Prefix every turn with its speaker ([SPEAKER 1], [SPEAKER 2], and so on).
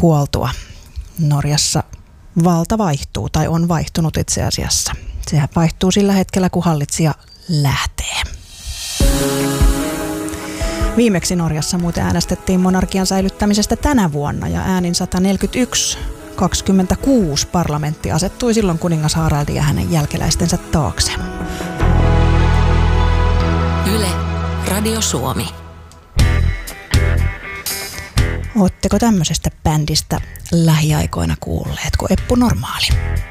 [SPEAKER 1] kuoltua. Norjassa valta vaihtuu tai on vaihtunut itse asiassa. Sehän vaihtuu sillä hetkellä, kun hallitsija lähtee. Viimeksi Norjassa muuten äänestettiin monarkian säilyttämisestä tänä vuonna ja äänin 141-26 parlamentti asettui silloin kuningas Haraldi ja hänen jälkeläistensä taakse.
[SPEAKER 2] Yle, Radio Suomi.
[SPEAKER 1] Ootteko tämmöisestä bändistä lähiaikoina kuulleet kuin Eppu Normaali?